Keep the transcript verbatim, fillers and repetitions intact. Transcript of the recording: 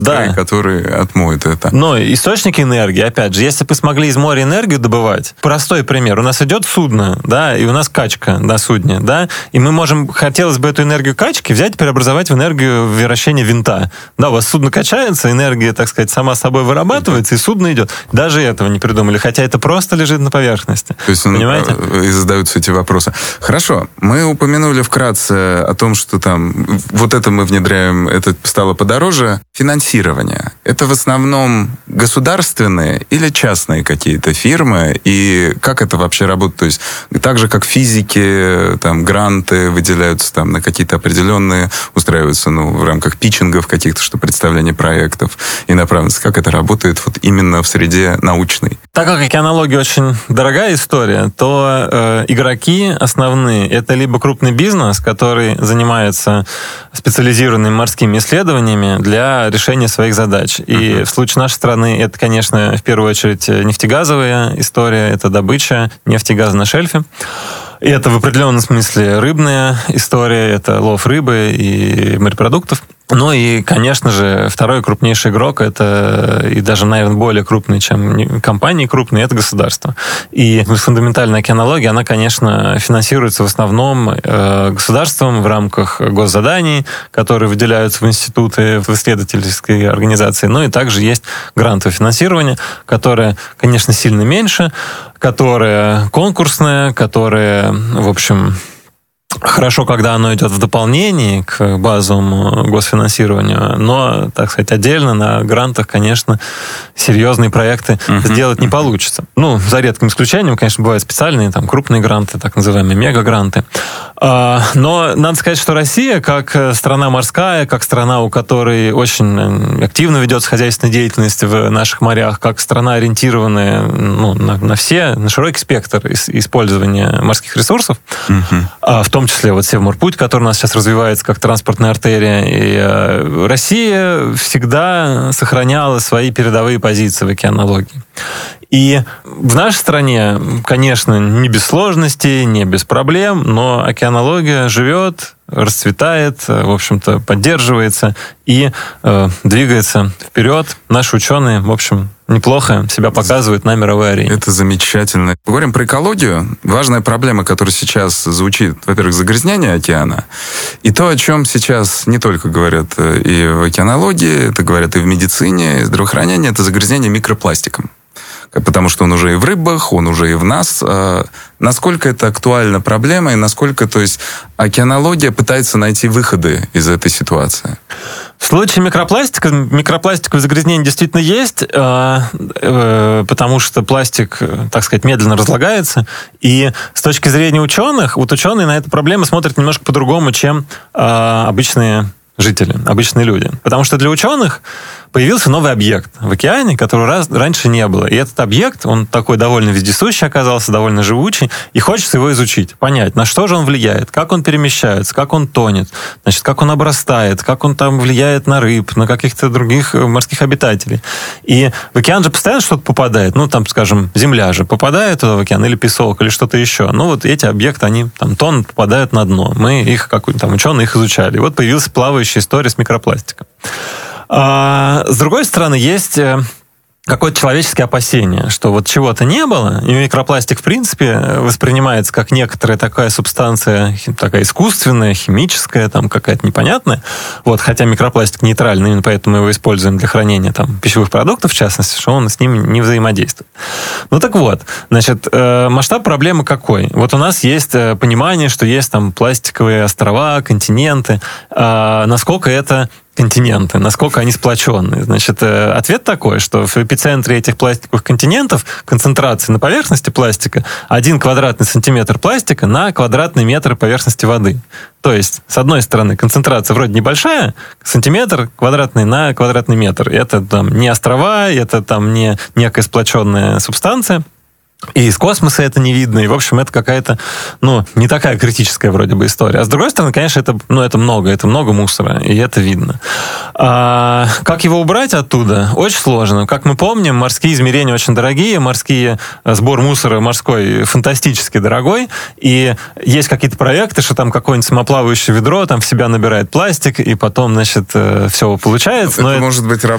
да. который отмоет это. Но источники энергии, опять же, если бы смогли из моря энергию добывать, простой пример, у нас идет судно, да, и у нас качка на судне, да, и мы можем, хотелось бы эту энергию качки взять и преобразовать в энергию вращения винта. Да, у вас судно качается, энергия, так сказать, сама собой вырабатывается, и судно идет. Даже этого не придумали, хотя это просто лежит на поверхности. То есть, понимаете? И задаются эти вопросы. Хорошо, мы упомянули вкратце о том, что там вот это мы внедряем, это стало подороже. Финансирование. Это в основном государственные или частные какие-то фирмы? И как это вообще работает? То есть так же, как в физике, там, гранты выделяются там, на какие-то определенные, устраиваются ну, в рамках питчингов каких-то, что представление проектов и направленности. Как это работает вот именно в среде научной? Так как океанология очень дорогая история, то э, игроки основные — это либо крупный бизнес, который занимается специализированными морскими исследованиями для решения своих задач. И uh-huh. в случае нашей страны это, конечно, в первую очередь нефтегазовая история, это добыча нефти и газа на шельфе. И это в определенном смысле рыбная история, это лов рыбы и морепродуктов. Ну и, конечно же, второй крупнейший игрок, это и даже, наверное, более крупный, чем компании крупные, это государство. И фундаментальная океанология, она, конечно, финансируется в основном государством в рамках госзаданий, которые выделяются в институты, в исследовательские организации. Ну и также есть грантовое финансирование, которое, конечно, сильно меньше, которое конкурсное, которое, в общем... Хорошо, когда оно идет в дополнении к базовому госфинансированию, но, так сказать, отдельно на грантах, конечно, серьезные проекты uh-huh. сделать не получится. Ну, за редким исключением, конечно, бывают специальные, там, крупные гранты, так называемые мегагранты. Но надо сказать, что Россия, как страна морская, как страна, у которой очень активно ведется хозяйственная деятельность в наших морях, как страна, ориентированная ну, на, на все, на широкий спектр использования морских ресурсов, uh-huh. в том числе вот Севморпуть, который у нас сейчас развивается как транспортная артерия, и Россия всегда сохраняла свои передовые позиции в океанологии. И в нашей стране, конечно, не без сложностей, не без проблем, но океанология живет, расцветает, в общем-то, поддерживается и э, двигается вперед. Наши ученые, в общем, неплохо себя показывают на мировой арене. Это замечательно. Поговорим про экологию. Важная проблема, которая сейчас звучит, во-первых, загрязнение океана, и то, о чем сейчас не только говорят и в океанологии, это говорят и в медицине, и в здравоохранении, это загрязнение микропластиком. Потому что он уже и в рыбах, он уже и в нас. Насколько это актуальна проблема, и насколько, то есть, океанология пытается найти выходы из этой ситуации? В случае микропластика, микропластиковое загрязнение действительно есть, потому что пластик, так сказать, медленно разлагается. И с точки зрения ученых, вот ученые на эту проблему смотрят немножко по-другому, чем обычные жители, обычные люди. Потому что для ученых появился новый объект в океане, которого раз, раньше не было. И этот объект, он такой довольно вездесущий оказался, довольно живучий, и хочется его изучить, понять, на что же он влияет, как он перемещается, как он тонет, значит, как он обрастает, как он там влияет на рыб, на каких-то других морских обитателей. И в океан же постоянно что-то попадает, ну, там, скажем, земля же попадает туда в океан, или песок, или что-то еще. Ну, вот эти объекты, они там тонут, попадают на дно. Мы их, как там ученые, их изучали. И вот появилась плавающая история с микропластиком. А, с другой стороны, есть какое-то человеческое опасение, что вот чего-то не было, и микропластик, в принципе, воспринимается как некоторая такая субстанция, такая искусственная, химическая, там какая-то непонятная. Вот, хотя микропластик нейтральный, именно поэтому мы его используем для хранения там, пищевых продуктов, в частности, что он с ним не взаимодействует. Ну так вот, значит, масштаб проблемы какой? Вот у нас есть понимание, что есть там пластиковые острова, континенты. Насколько это континенты, насколько они сплоченные. Значит, ответ такой, что в эпицентре этих пластиковых континентов концентрация на поверхности пластика один квадратный сантиметр пластика на квадратный метр поверхности воды. То есть, с одной стороны, концентрация вроде небольшая, сантиметр квадратный на квадратный метр. Это там не острова, это там не некая сплоченная субстанция. И из космоса это не видно, и, в общем, это какая-то, ну, не такая критическая вроде бы история. А с другой стороны, конечно, это, ну, это много, это много мусора, и это видно. А как его убрать оттуда? Очень сложно. Как мы помним, морские измерения очень дорогие, морские, сбор мусора морской фантастически дорогой, и есть какие-то проекты, что там какое-нибудь самоплавающее ведро там в себя набирает пластик, и потом, значит, все получается. Это но может это... быть